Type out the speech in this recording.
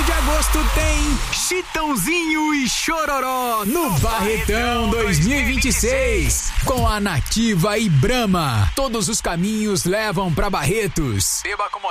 de agosto tem Chitãozinho e Chororó no Barretão 2026. Com a Nativa e Brahma. Todos os caminhos levam pra Barretos. Beba com